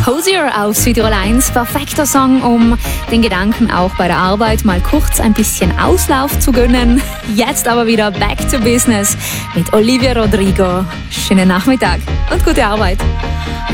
Hozier auf Südtirol 1, perfekter Song, um den Gedanken auch bei der Arbeit mal kurz ein bisschen Auslauf zu gönnen. Jetzt aber wieder back to business mit Olivia Rodrigo. Schönen Nachmittag und gute Arbeit.